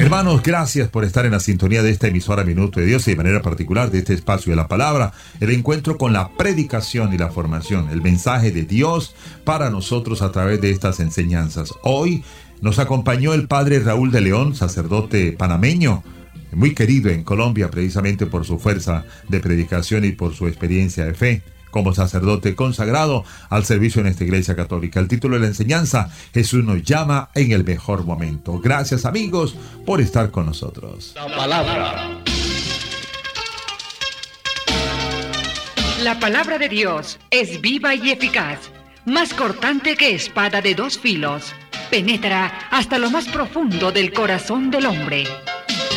Hermanos, gracias por estar en la sintonía de esta emisora Minuto de Dios y de manera particular de este espacio de la palabra, el encuentro con la predicación y la formación, el mensaje de Dios para nosotros a través de estas enseñanzas. Hoy nos acompañó el padre Raúl de León, sacerdote panameño, muy querido en Colombia precisamente por su fuerza de predicación y por su experiencia de fe como sacerdote consagrado al servicio en esta iglesia católica. El título de la enseñanza: Jesús nos llama en el mejor momento. Gracias, amigos, por estar con nosotros. La palabra. La palabra de Dios es viva y eficaz, más cortante que espada de dos filos. Penetra hasta lo más profundo del corazón del hombre